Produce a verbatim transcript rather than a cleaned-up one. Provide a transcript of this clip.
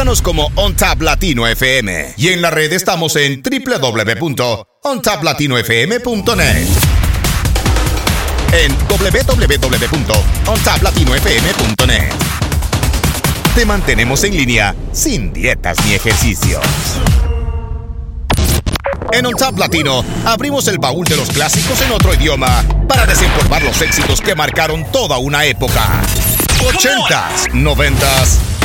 Búscanos como On Tap Latino F M y en la red estamos en doble u doble u doble u punto on tap latino f m punto net. En doble u doble u doble u punto on tap latino f m punto net. Te mantenemos en línea sin dietas ni ejercicios. En On Tap Latino abrimos el baúl de los clásicos en otro idioma para desempolvar los éxitos que marcaron toda una época. ochentas, noventas